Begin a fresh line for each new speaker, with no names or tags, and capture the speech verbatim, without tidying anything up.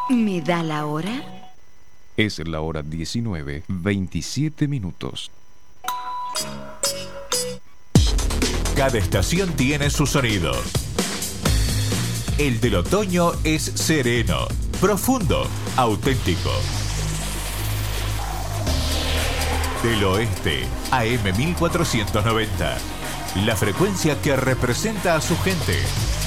¿Me da la hora?
Es la hora diecinueve, veintisiete minutos.
Cada estación tiene su sonido. El del otoño es sereno, profundo, auténtico. Del oeste, A M mil cuatrocientos noventa. La frecuencia que representa a su gente.